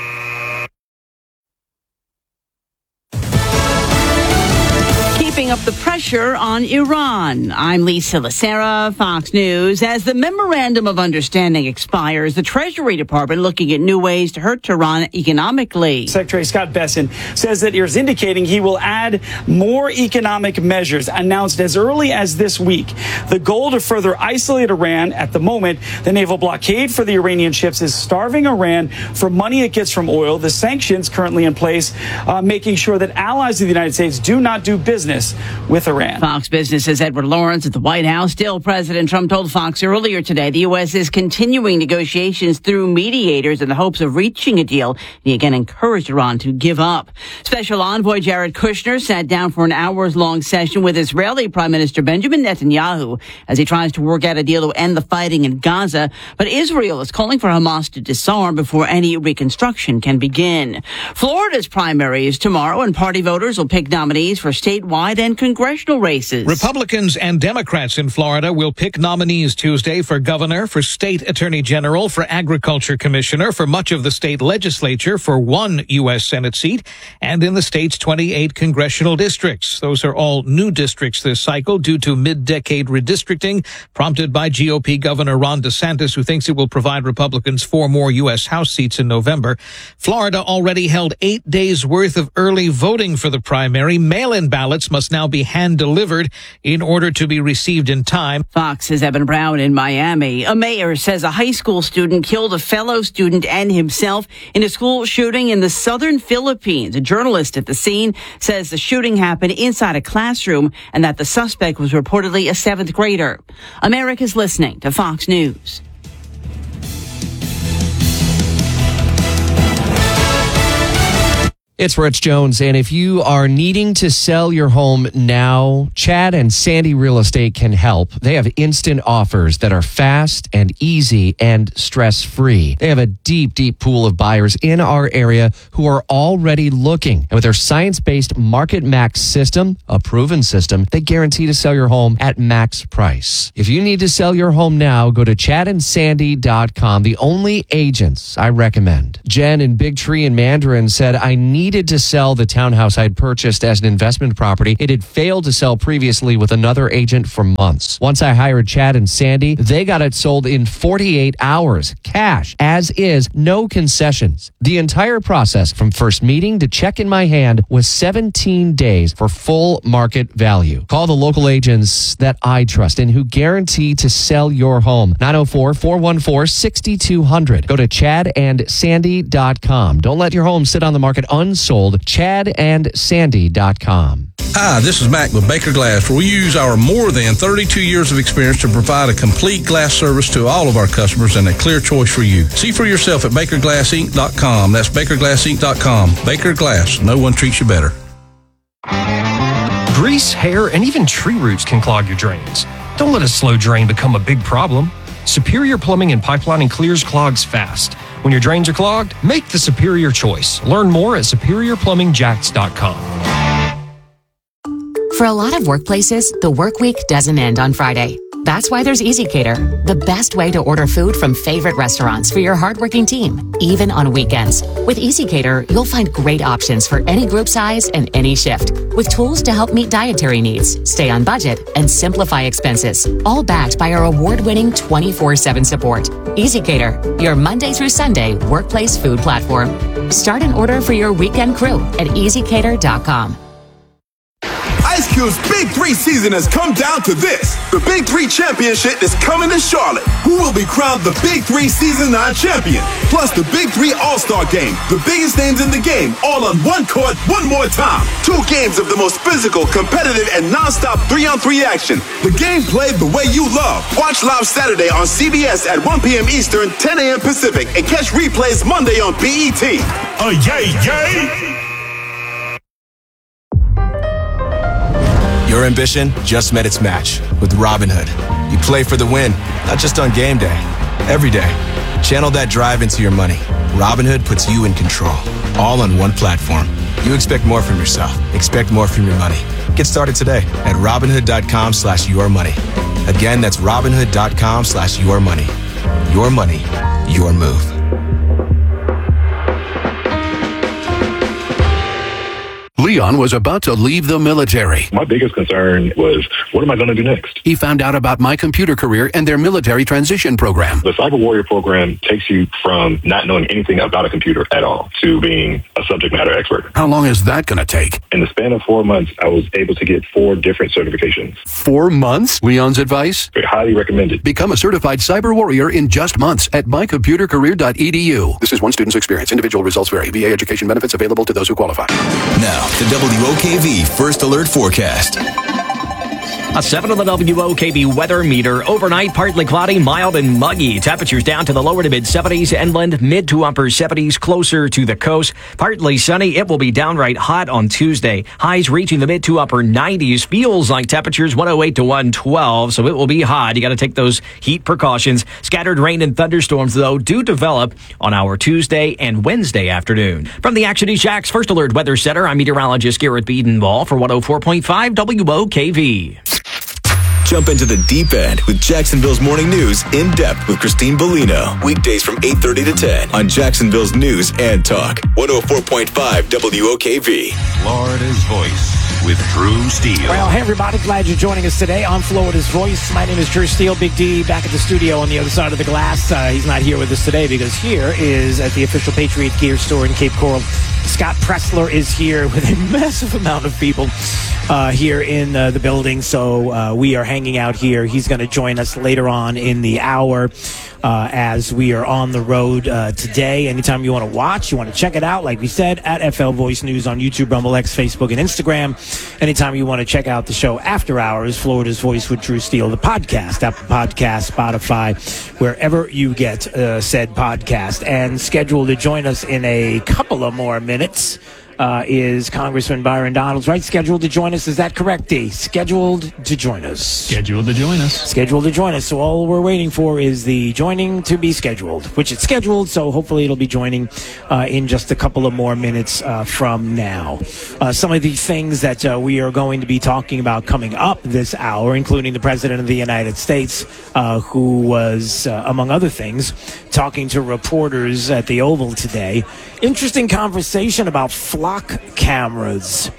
Keeping up the pressure on Iran. I'm Lisa Lacera, Fox News. As the Memorandum of Understanding expires, the Treasury Department looking at new ways to hurt Tehran economically. Secretary Scott Bessent says that is indicating he will add more economic measures announced as early as this week. The goal to further isolate Iran. At the moment, the naval blockade for the Iranian ships is starving Iran for money it gets from oil. The sanctions currently in place, uh, making sure that allies of the United States do not do business with Iran. Fox Business's Edward Lawrence at the White House. Still, President Trump told Fox earlier today the U S is continuing negotiations through mediators in the hopes of reaching a deal. He again encouraged Iran to give up. Special Envoy Jared Kushner sat down for an hours-long session with Israeli Prime Minister Benjamin Netanyahu as he tries to work out a deal to end the fighting in Gaza. But Israel is calling for Hamas to disarm before any reconstruction can begin. Florida's primary is tomorrow, and party voters will pick nominees for statewide and congressional races. Republicans and Democrats in Florida will pick nominees Tuesday for governor, for state attorney general, for agriculture commissioner, for much of the state legislature, for one U S Senate seat, and in the state's twenty-eight congressional districts. Those are all new districts this cycle due to mid-decade redistricting prompted by G O P Governor Ron DeSantis, who thinks it will provide Republicans four more U S House seats in November. Florida already held eight days worth of early voting for the primary. Mail-in ballots must now be hand-delivered in order to be received in time. Fox's Evan Brown in Miami. A mayor says a high school student killed a fellow student and himself in a school shooting in the southern Philippines. A journalist at the scene says the shooting happened inside a classroom and that the suspect was reportedly a seventh grader. America's listening to Fox News. It's Rich Jones, and if you are needing to sell your home now, Chad and Sandy Real Estate can help. They have instant offers that are fast and easy and stress-free. They have a deep, deep pool of buyers in our area who are already looking. And with their science-based Market Max system, a proven system, they guarantee to sell your home at max price. If you need to sell your home now, go to chad and sandy dot com, the only agents I recommend. Jen in Big Tree in Mandarin said, I need needed to sell the townhouse I'd purchased as an investment property. It had failed to sell previously with another agent for months. Once I hired Chad and Sandy, they got it sold in forty-eight hours. Cash, as is, no concessions. The entire process from first meeting to check in my hand was seventeen days for full market value. Call the local agents that I trust and who guarantee to sell your home. nine oh four, four one four, six two zero zero. Go to chad and sandy dot com. Don't let your home sit on the market unsold. chad and sandy dot com. Hi, this is Mac with Baker Glass, where we use our more than thirty-two years of experience to provide a complete glass service to all of our customers and a clear choice for you. See for yourself at baker glass inc dot com. That's baker glass inc dot com. Baker Glass, no one treats you better. Grease, hair, and even tree roots can clog your drains. Don't let a slow drain become a big problem. Superior Plumbing and Pipelining clears clogs fast. When your drains are clogged, make the superior choice. Learn more at superior plumbing jacks dot com. For a lot of workplaces, the work week doesn't end on Friday. That's why there's EasyCater, the best way to order food from favorite restaurants for your hardworking team, even on weekends. With EasyCater, you'll find great options for any group size and any shift, with tools to help meet dietary needs, stay on budget, and simplify expenses, all backed by our award-winning twenty-four seven support. EasyCater, your Monday through Sunday workplace food platform. Start an order for your weekend crew at easy cater dot com. Ice Cube's Big Three season has come down to this. The Big Three Championship is coming to Charlotte. Who will be crowned the Big Three Season nine champion? Plus the Big Three All-Star Game. The biggest names in the game, all on one court, one more time. Two games of the most physical, competitive, and non-stop three-on-three action. The game played the way you love. Watch live Saturday on C B S at one p.m. Eastern, ten a.m. Pacific, and catch replays Monday on B E T. Uh, yay, yay! Your ambition just met its match with Robinhood. You play for the win, not just on game day, every day. Channel that drive into your money. Robinhood puts you in control, all on one platform. You expect more from yourself. Expect more from your money. Get started today at Robinhood.com slash your money. Again, that's Robinhood.com slash your money. Your money, your move. Leon was about to leave the military. My biggest concern was, what am I going to do next? He found out about My Computer Career and their military transition program. The Cyber Warrior program takes you from not knowing anything about a computer at all to being a subject matter expert. How long is that going to take? In the span of four months, I was able to get four different certifications. Four months? Leon's advice? Very highly recommended. Become a certified Cyber Warrior in just months at my computer career dot e d u. This is one student's experience. Individual results vary. V A education benefits available to those who qualify. Now, the W O K V First Alert Forecast. A seven on the W O K V weather meter. Overnight, partly cloudy, mild and muggy. Temperatures down to the lower to mid seventies. Inland, mid to upper seventies, closer to the coast. Partly sunny. It will be downright hot on Tuesday. Highs reaching the mid to upper nineties. Feels like temperatures one oh eight to one twelve, so it will be hot. You got to take those heat precautions. Scattered rain and thunderstorms, though, do develop on our Tuesday and Wednesday afternoon. From the Action East Jax First Alert Weather Center, I'm meteorologist Garrett Beedenball for one oh four point five W O K V. Jump into the deep end with Jacksonville's Morning News in depth with Christine Bellino. Weekdays from eight thirty to ten on Jacksonville's News and Talk. one oh four point five W O K V. Florida's Voice with Drew Steele. Well, hey everybody, glad you're joining us today on Florida's Voice. My name is Drew Steele. Big D back at the studio on the other side of the glass. Uh, he's not here with us today because here is at the official Patriot Gear store in Cape Coral. Scott Pressler is here with a massive amount of people uh, here in uh, the building, so uh, we are hanging out here. He's going to join us later on in the hour uh, as we are on the road uh, today. Anytime you want to watch, you want to check it out, like we said, at F L Voice News on YouTube, Rumble X, Facebook, and Instagram. Anytime you want to check out the show after hours, Florida's Voice with Drew Steele, the podcast, Apple Podcast, Spotify, wherever you get uh, said podcast. And scheduled to join us in a couple of more minutes uh, is Congressman Byron Donalds, right? Scheduled to join us. Is that correct, D? Scheduled to join us. Scheduled to join us. Scheduled to join us. So all we're waiting for is the joining to be scheduled, which it's scheduled. So hopefully it'll be joining uh, in just a couple of more minutes uh, from now. Uh, some of the things that uh, we are going to be talking about coming up this hour, including the President of the United States, uh, who was, uh, among other things, talking to reporters at the Oval today. Interesting conversation about flock cameras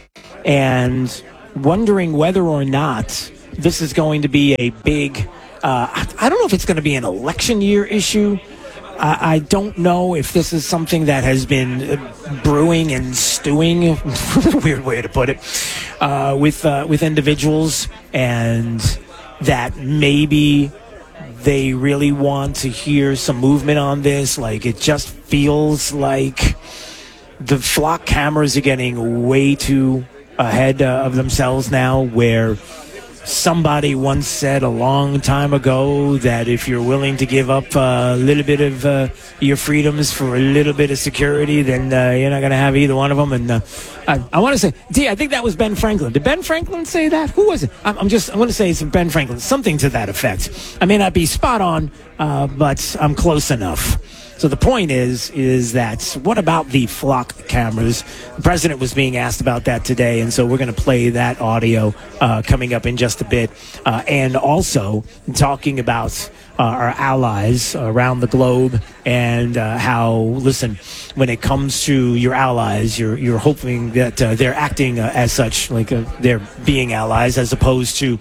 and wondering whether or not this is going to be a big, uh, I don't know if it's going to be an election year issue. I, I don't know if this is something that has been brewing and stewing, weird way to put it, uh, with, uh, with individuals, and that maybe they really want to hear some movement on this. Like, it just feels like the flock cameras are getting way too ahead uh, of themselves now, where somebody once said a long time ago that if you're willing to give up a little bit of uh, your freedoms for a little bit of security, then uh, you're not going to have either one of them. And uh, I, I want to say, D, I think that was Ben Franklin. Did Ben Franklin say that? Who was it? I'm, I'm just, I want to say it's Ben Franklin, something to that effect. I may not be spot on, uh, but I'm close enough. So the point is, is that what about the flock cameras? The president was being asked about that today, and so we're going to play that audio uh, coming up in just a bit. Uh, and also talking about uh, our allies around the globe and uh, how, listen, when it comes to your allies, you're you're hoping that uh, they're acting uh, as such, like uh, they're being allies, as opposed to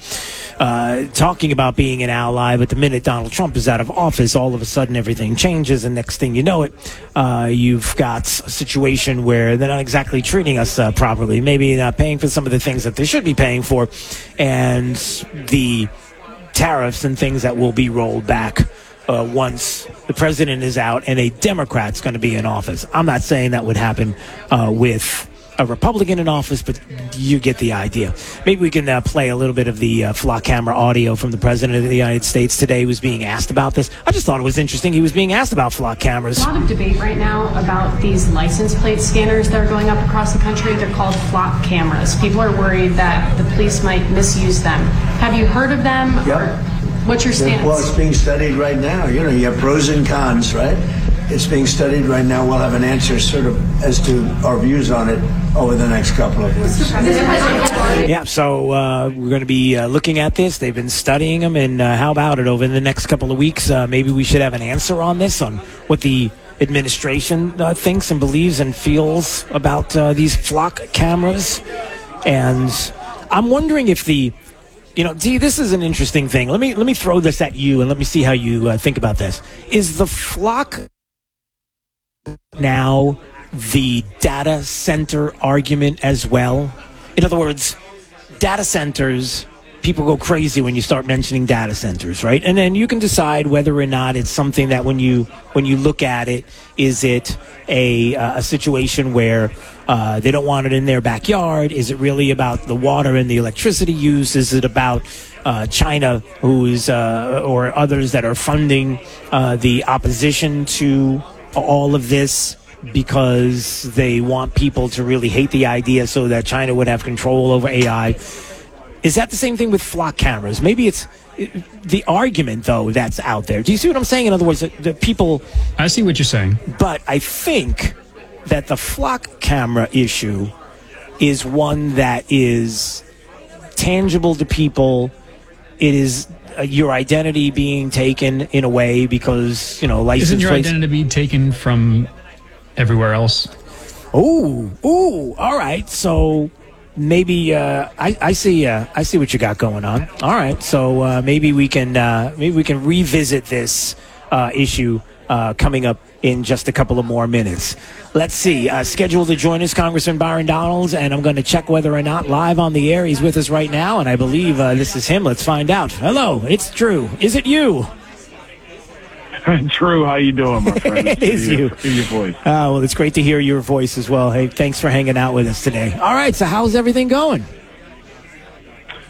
uh, talking about being an ally. But the minute Donald Trump is out of office, all of a sudden everything changes, and next thing you know it, uh, you've got a situation where they're not exactly treating us uh, properly, maybe not paying for some of the things that they should be paying for, and the tariffs and things that will be rolled back uh, once the president is out and a Democrat's going to be in office. I'm not saying that would happen uh, with a Republican in office, but you get the idea. Maybe we can uh, play a little bit of the uh, flock camera audio from the President of the United States today. He was being asked about this. I just thought it was interesting. He was being asked about flock cameras. A lot of debate right now about these license plate scanners that are going up across the country. They're called flock cameras. People are worried that the police might misuse them. Have you heard of them? Yep. Or what's your stance? Well, it's being studied right now. You know, you have pros and cons, right? It's being studied right now. We'll have an answer sort of as to our views on it over the next couple of weeks. Yeah, so uh, we're going to be uh, looking at this. They've been studying them, and uh, how about it over the next couple of weeks? Uh, maybe we should have an answer on this, on what the administration uh, thinks and believes and feels about uh, these flock cameras. And I'm wondering if the, you know, Dee, this is an interesting thing. Let me let me throw this at you, and let me see how you uh, think about this. Is the flock now the data center argument as well? In other words, data centers, people go crazy when you start mentioning data centers, right? And then you can decide whether or not it's something that when you when you look at it, is it a uh, a situation where uh, they don't want it in their backyard? Is it really about the water and the electricity use? Is it about uh, China, who's uh, or others that are funding uh, the opposition to all of this because they want people to really hate the idea so that China would have control over A I? Is that the same thing with flock cameras? Maybe it's the argument, though, that's out there. Do you see what I'm saying? In other words, the, the people... I see what you're saying. But I think that the flock camera issue is one that is tangible to people. It is uh, your identity being taken in a way because, you know, license Isn't your plates... identity being taken from everywhere else? Oh, ooh, all right. So maybe uh, I, I see. Uh, I see what you got going on. All right. So uh, maybe we can uh, maybe we can revisit this uh, issue uh, coming up in just a couple of more minutes. Let's see. Uh, scheduled to join us, Congressman Byron Donalds, and I'm going to check whether or not live on the air he's with us right now, and I believe uh, this is him. Let's find out. Hello, it's Drew. Is it you? Drew, how you doing, my friend? It is you. Hear your voice. Uh, well, it's great to hear your voice as well. Hey, thanks for hanging out with us today. All right, so how's everything going?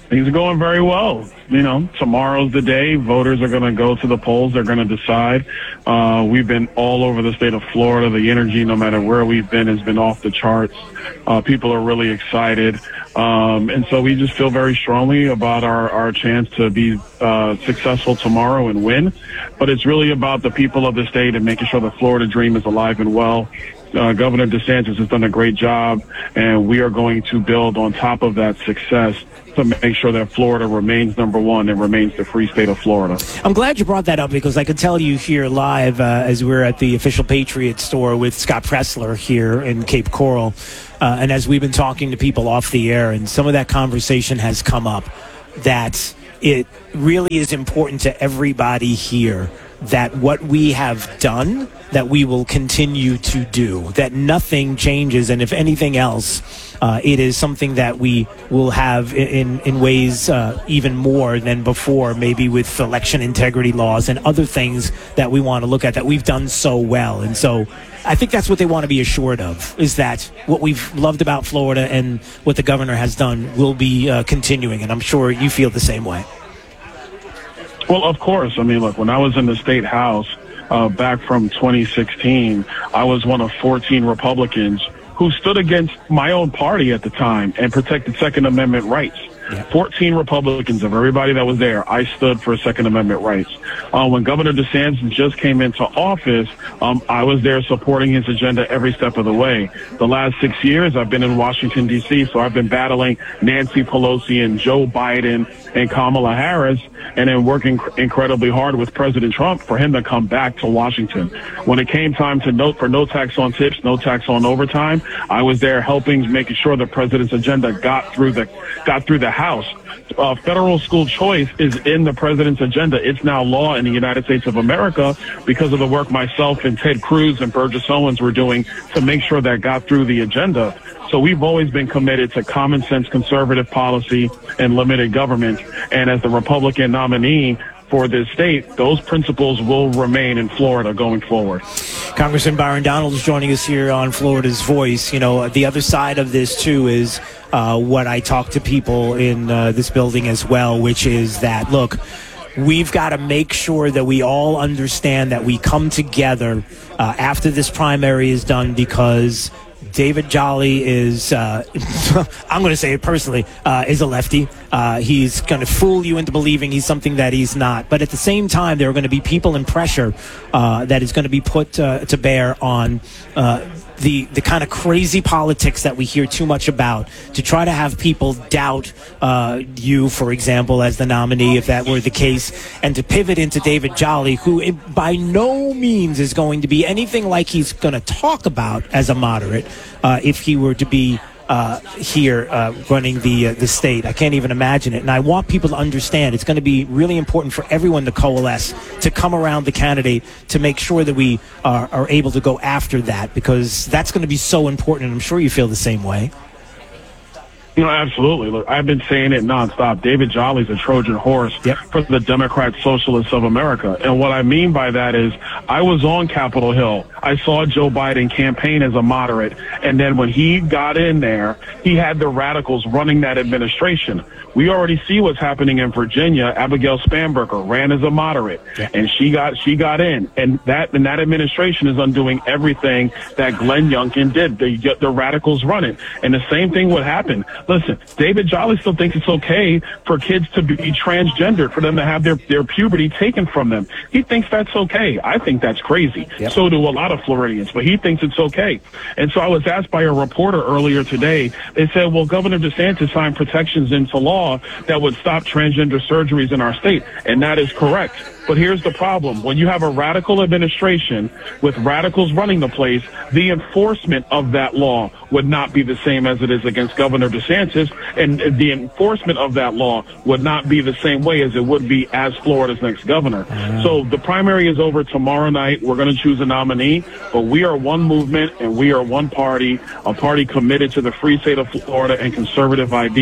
Things are going very well. You know, tomorrow's the day. Voters are going to go to the polls. They're going to decide. Uh, we've been all over the state of Florida. The energy, no matter where we've been, has been off the charts. Uh, people are really excited. Um, and so we just feel very strongly about our, our chance to be uh, successful tomorrow and win. But it's really about the people of the state and making sure the Florida dream is alive and well. Uh, Governor DeSantis has done a great job, and we are going to build on top of that success to make sure that Florida remains number one and remains the free state of Florida. I'm glad you brought that up because I could tell you here live uh, as we're at the official Patriot store with Scott Pressler here in Cape Coral, uh, and as we've been talking to people off the air, and some of that conversation has come up, that it really is important to everybody here that what we have done, that we will continue to do, that nothing changes, and if anything else, uh, it is something that we will have in, in ways uh, even more than before, maybe with election integrity laws and other things that we want to look at that we've done so well. And so I think that's what they want to be assured of, is that what we've loved about Florida and what the governor has done will be uh, continuing, and I'm sure you feel the same way. Well, of course. I mean, look, when I was in the state house uh, back from twenty sixteen, I was one of fourteen Republicans who stood against my own party at the time and protected Second Amendment rights. Yeah. fourteen Republicans of everybody that was there, I stood for Second Amendment rights. Uh, when Governor DeSantis just came into office, um, I was there supporting his agenda every step of the way. The last six years, I've been in Washington, D C, so I've been battling Nancy Pelosi and Joe Biden and Kamala Harris, and then working incredibly hard with President Trump for him to come back to Washington. When it came time to note for no tax on tips, no tax on overtime, I was there helping, making sure the president's agenda got through the got through the House. Uh, federal school choice is in the president's agenda. It's now law in the United States of America because of the work myself and Ted Cruz and Burgess Owens were doing to make sure that got through the agenda. So we've always been committed to common sense conservative policy and limited government. And as the Republican nominee for this state, those principles will remain in Florida going forward. Congressman Byron Donald is joining us here on Florida's Voice. You know, the other side of this, too, is uh, what I talk to people in uh, this building as well, which is that, look, we've got to make sure that we all understand that we come together uh, after this primary is done, because David Jolly is, uh, I'm going to say it personally, uh, is a lefty. Uh, he's going to fool you into believing he's something that he's not. But at the same time, there are going to be people and pressure uh, that is going to be put uh, to bear on uh, the the kind of crazy politics that we hear too much about, to try to have people doubt uh, you, for example, as the nominee, if that were the case, and to pivot into David Jolly, who by no means is going to be anything like he's going to talk about as a moderate uh, if he were to be Uh, here uh, running the uh, the state. I can't even imagine it. And I want people to understand it's going to be really important for everyone to coalesce, to come around the candidate, to make sure that we are, are able to go after that, because that's going to be so important, and I'm sure you feel the same way. You know, absolutely. Look, I've been saying it nonstop. David Jolly's a Trojan horse yep. for the Democrat Socialists of America. And what I mean by that is I was on Capitol Hill. I saw Joe Biden campaign as a moderate. And then when he got in there, he had the radicals running that administration. We already see what's happening in Virginia. Abigail Spanberger ran as a moderate, yeah. and she got she got in. And that and that administration is undoing everything that Glenn Youngkin did. The, the radicals run it. And the same thing would happen. Listen, David Jolly still thinks it's okay for kids to be transgendered, for them to have their, their puberty taken from them. He thinks that's okay. I think that's crazy. Yep. So do a lot of Floridians, but he thinks it's okay. And so I was asked by a reporter earlier today, they said, well, Governor DeSantis signed protections into law that would stop transgender surgeries in our state. And that is correct. But here's the problem. When you have a radical administration with radicals running the place, the enforcement of that law would not be the same as it is against Governor DeSantis, and the enforcement of that law would not be the same way as it would be as Florida's next governor. Mm. So the primary is over tomorrow night. We're going to choose a nominee, but we are one movement and we are one party, a party committed to the free state of Florida and conservative ideals.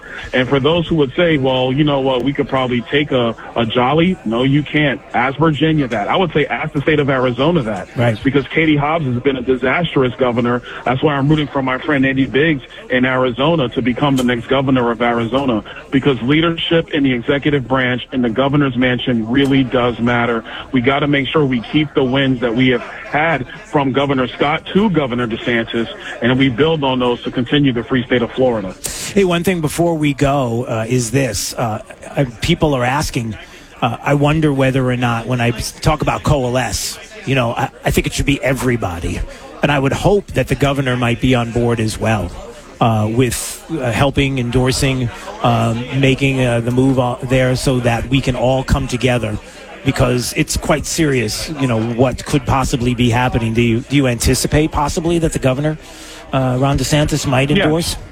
And for those who would say, well, you know what, we could probably take a, a Jolly. No, you can't. Ask Virginia that. I would say ask the state of Arizona that. Right. Because Katie Hobbs has been a disastrous governor. That's why I'm rooting for my friend Andy Biggs in Arizona to become the next governor of Arizona. Because leadership in the executive branch in the governor's mansion really does matter. We got to make sure we keep the wins that we have had from Governor Scott to Governor DeSantis, and we build on those to continue the free state of Florida. Hey, one thing before we go uh, is this. Uh, uh, people are asking, uh, I wonder whether or not when I talk about coalesce, you know, I, I think it should be everybody. And I would hope that the governor might be on board as well uh, with uh, helping, endorsing, um, making uh, the move there so that we can all come together. Because it's quite serious, you know, what could possibly be happening. Do you do you anticipate possibly that the governor, uh, Ron DeSantis, might endorse? Yeah.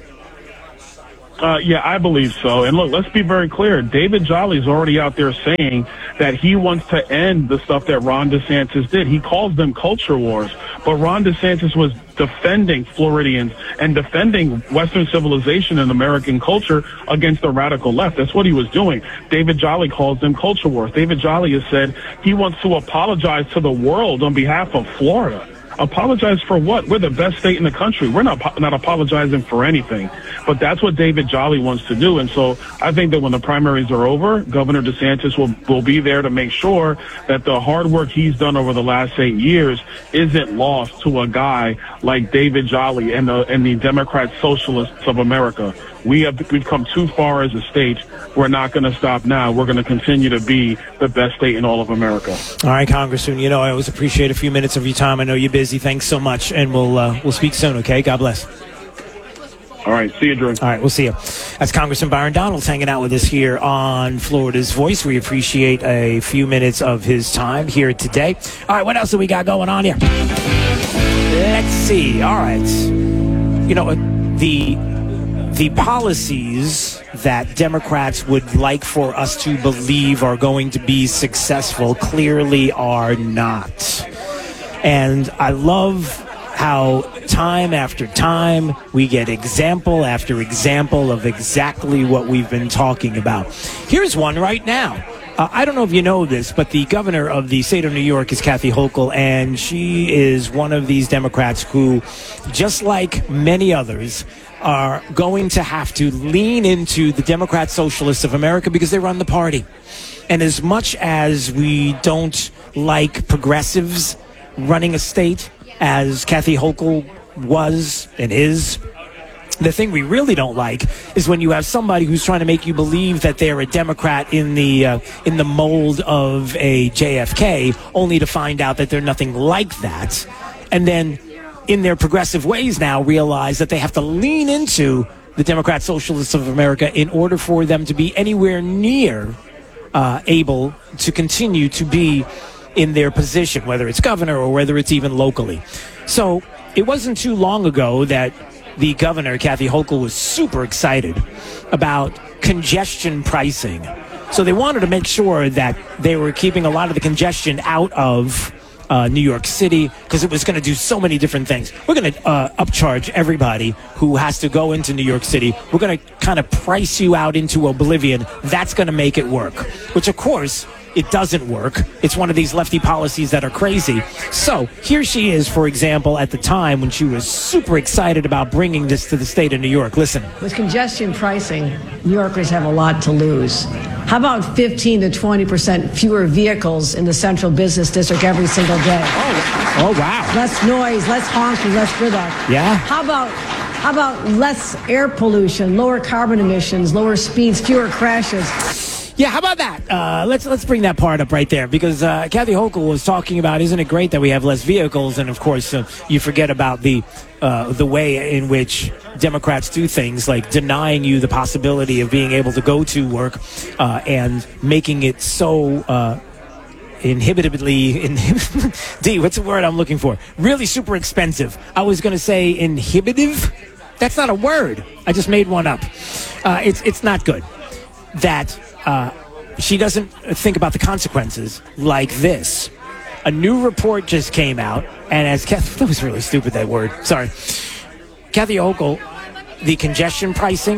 Uh, yeah, I believe so. And look, let's be very clear. David Jolly's already out there saying that he wants to end the stuff that Ron DeSantis did. He calls them culture wars. But Ron DeSantis was defending Floridians and defending Western civilization and American culture against the radical left. That's what he was doing. David Jolly calls them culture wars. David Jolly has said he wants to apologize to the world on behalf of Florida. Apologize for what? We're the best state in the country. We're not not apologizing for anything. But that's what David Jolly wants to do. And so I think that when the primaries are over, Governor DeSantis will, will be there to make sure that the hard work he's done over the last eight years isn't lost to a guy like David Jolly and the, and the Democrat Socialists of America. We have we've come too far as a state. We're not going to stop now. We're going to continue to be the best state in all of America. All right, Congressman. You know, I always appreciate a few minutes of your time. I know you're busy. Thanks so much, and we'll uh, we'll speak soon. Okay. God bless. All right. See you, Drew. All right. We'll see you. That's Congressman Byron Donalds hanging out with us here on Florida's Voice. We appreciate a few minutes of his time here today. All right. What else do we got going on here? Let's see. All right. You know, the the policies that Democrats would like for us to believe are going to be successful clearly are not. And I love how time after time we get example after example of exactly what we've been talking about. Here's one right now. Uh, I don't know if you know this, but the governor of the state of New York is Kathy Hochul, and she is one of these Democrats who, just like many others, are going to have to lean into the Democrat Socialists of America because they run the party. And as much as we don't like progressives running a state, as Kathy Hochul was and is, the thing we really don't like is when you have somebody who's trying to make you believe that they're a Democrat in the uh, in the mold of a J F K, only to find out that they're nothing like that. And then in their progressive ways now realize that they have to lean into the Democrat Socialists of America in order for them to be anywhere near uh, able to continue to be in their position, whether it's governor or whether it's even locally. So it wasn't too long ago that the governor, Kathy Hochul, was super excited about congestion pricing. So they wanted to make sure that they were keeping a lot of the congestion out of Uh, New York City, because it was going to do so many different things. We're going to uh, upcharge everybody who has to go into New York City. We're going to kind of price you out into oblivion. That's going to make it work, which, of course, it doesn't work. It's one of these lefty policies that are crazy. So here she is, for example, at the time when she was super excited about bringing this to the state of New York. Listen. With congestion pricing, New Yorkers have a lot to lose. How about fifteen to twenty percent fewer vehicles in the central business district every single day? Oh, oh wow. Less noise, less honking, less gridlock. Yeah. How about how about less air pollution, lower carbon emissions, lower speeds, fewer crashes? Yeah, how about that? Uh, let's let's bring that part up right there, because uh, Kathy Hochul was talking about, isn't it great that we have less vehicles? And of course, uh, you forget about the uh, the way in which Democrats do things, like denying you the possibility of being able to go to work uh, and making it so uh, inhibitively, inhib- D, what's the word I'm looking for? Really super expensive. I was going to say inhibitive. That's not a word. I just made one up. Uh, it's it's not good. That uh, she doesn't think about the consequences like this. A new report just came out, and as Kathy, that was really stupid, that word. Sorry. Kathy Hochul, the congestion pricing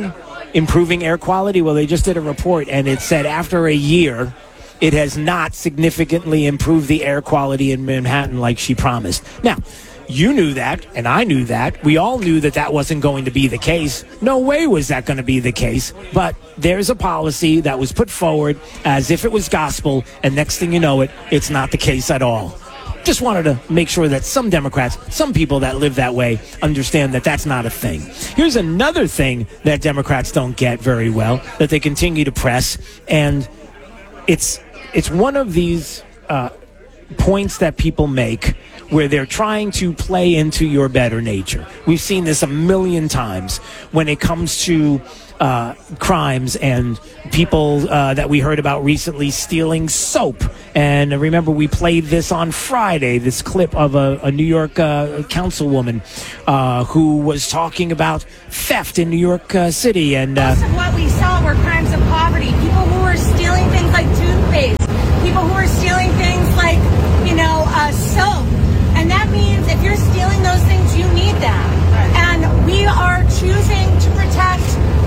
improving air quality? Well, they just did a report, and it said after a year, it has not significantly improved the air quality in Manhattan like she promised. Now, you knew that, and I knew that. We all knew that that wasn't going to be the case. No way was that going to be the case. But there's a policy that was put forward as if it was gospel, and next thing you know it, it's not the case at all. Just wanted to make sure that some Democrats, some people that live that way, understand that that's not a thing. Here's another thing that Democrats don't get very well, that they continue to press, and it's it's one of these uh, points that people make where they're trying to play into your better nature. We've seen this a million times when it comes to uh, crimes and people uh, that we heard about recently stealing soap. And remember, we played this on Friday, this clip of a, a New York uh, councilwoman uh, who was talking about theft in New York uh, City. And uh, most of what we saw were crimes of poverty. People who were stealing things like toothpaste. People who were stealing things like, you know, uh, soap. And that means if you're stealing those things, you need them. And we are choosing to protect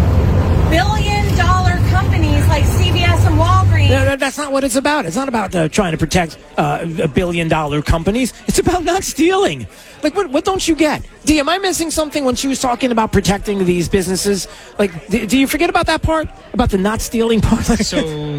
billion-dollar companies like C V S and Walgreens. No, that's not what it's about. It's not about uh, trying to protect uh, billion-dollar companies. It's about not stealing. Like, what, what don't you get? Dee, am I missing something when she was talking about protecting these businesses? Like, do, do you forget about that part? About the not stealing part? So,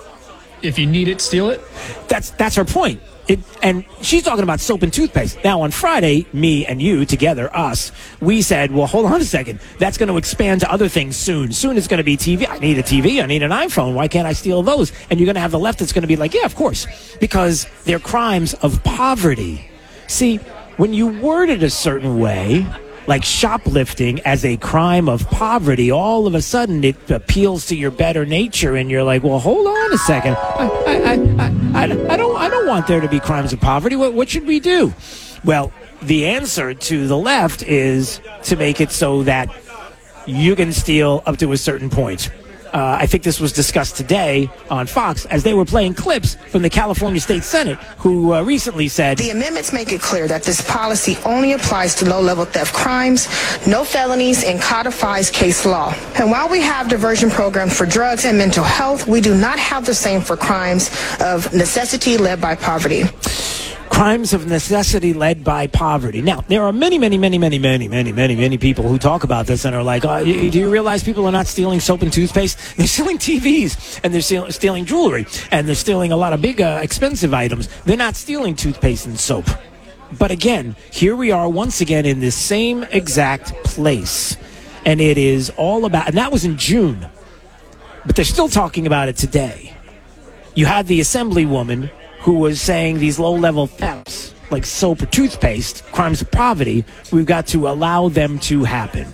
if you need it, steal it? That's, that's her point. It, and she's talking about soap and toothpaste. Now, on Friday, me and you together, us, we said, well, hold on a second. That's going to expand to other things soon. Soon it's going to be T V. I need a T V. I need an iPhone. Why can't I steal those? And you're going to have the left that's going to be like, yeah, of course, because they're crimes of poverty. See, when you word it a certain way, like shoplifting as a crime of poverty, all of a sudden it appeals to your better nature, and you're like, well, hold on a second. I, I, I, I, I don't I don't want there to be crimes of poverty. What, what should we do? Well, the answer to the left is to make it so that you can steal up to a certain point. Uh, I think this was discussed today on Fox as they were playing clips from the California State Senate, who uh, recently said, the amendments make it clear that this policy only applies to low-level theft crimes, no felonies, and codifies case law. And while we have diversion programs for drugs and mental health, we do not have the same for crimes of necessity led by poverty. Crimes of necessity led by poverty. Now, there are many, many, many, many, many, many, many, many people who talk about this and are like, oh, do you realize people are not stealing soap and toothpaste? They're stealing T Vs, and they're stealing, stealing jewelry, and they're stealing a lot of big, uh, expensive items. They're not stealing toothpaste and soap. But again, here we are once again in this same exact place. And it is all about, and that was in June, but they're still talking about it today. You had the assemblywoman who was saying these low-level thefts, like soap or toothpaste, crimes of poverty, we've got to allow them to happen.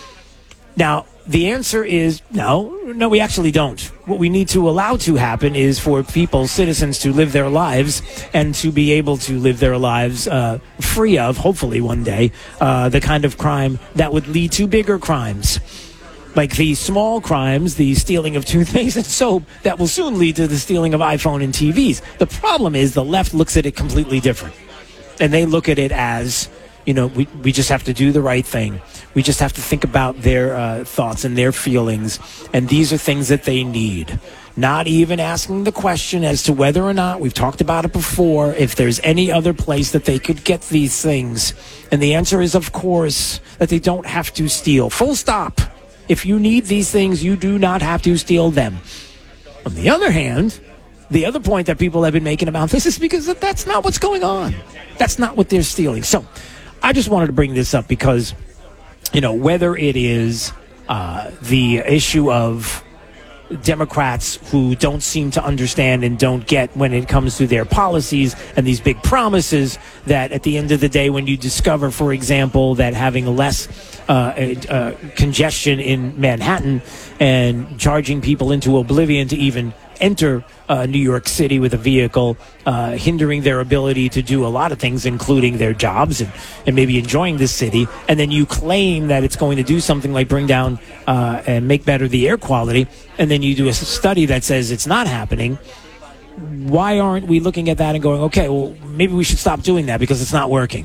Now, the answer is no, no, we actually don't. What we need to allow to happen is for people, citizens, to live their lives and to be able to live their lives uh, free of, hopefully one day, uh, the kind of crime that would lead to bigger crimes. Like the small crimes, the stealing of toothpaste and soap, that will soon lead to the stealing of iPhone and T Vs. The problem is the left looks at it completely different. And they look at it as, you know, we, we just have to do the right thing. We just have to think about their uh, thoughts and their feelings. And these are things that they need. Not even asking the question as to whether or not, we've talked about it before, if there's any other place that they could get these things. And the answer is, of course, that they don't have to steal. Full stop. If you need these things, you do not have to steal them. On the other hand, the other point that people have been making about this is because that's not what's going on. That's not what they're stealing. So I just wanted to bring this up because, you know, whether it is uh, the issue of Democrats who don't seem to understand and don't get when it comes to their policies and these big promises that at the end of the day, when you discover, for example, that having less uh, uh, congestion in Manhattan and charging people into oblivion to even enter uh, New York City with a vehicle, uh, hindering their ability to do a lot of things, including their jobs and, and maybe enjoying this city, and then you claim that it's going to do something like bring down uh, and make better the air quality, and then you do a study that says it's not happening. Why aren't we looking at that and going, okay, well, maybe we should stop doing that because it's not working?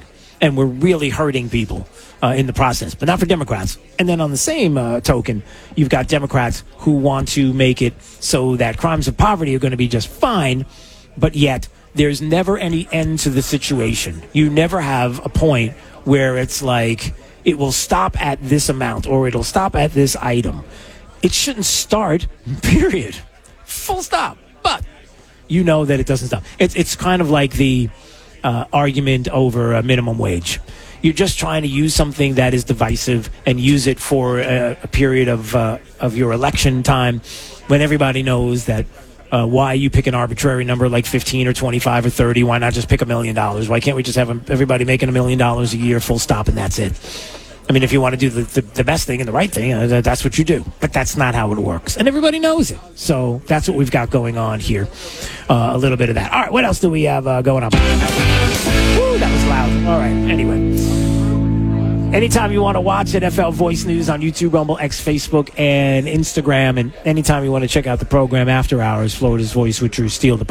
and we're really hurting people uh, in the process, but not for Democrats. And then on the same uh, token, you've got Democrats who want to make it so that crimes of poverty are going to be just fine, but yet there's never any end to the situation. You never have a point where it's like it will stop at this amount or it'll stop at this item. It shouldn't start, period. Full stop. But you know that it doesn't stop. It's it's kind of like the uh, argument over a minimum wage. You're just trying to use something that is divisive and use it for a, a period of uh, of your election time when everybody knows that uh, why you pick an arbitrary number like fifteen or twenty-five or thirty? Why not just pick a million dollars? Why can't we just have everybody making a million dollars a year, full stop, and that's it? I mean, if you want to do the, the, the best thing and the right thing, uh, that's what you do. But that's not how it works. And everybody knows it. So that's what we've got going on here. Uh, a little bit of that. All right, what else do we have uh, going on? Woo, that was loud. All right, anyway. Anytime you want to watch N F L Voice News on YouTube, Rumble, X, Facebook, and Instagram, and anytime you want to check out the program after hours, Florida's Voice with Drew Steele, the